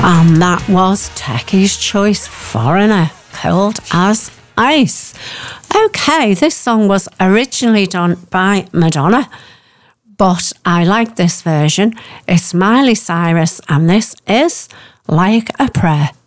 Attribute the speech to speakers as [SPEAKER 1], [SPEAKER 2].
[SPEAKER 1] And that was Techie's Choice Foreigner, Cold as Ice. Okay, this song was originally done by Madonna, but I like this version. It's Miley Cyrus, and this is Like a Prayer.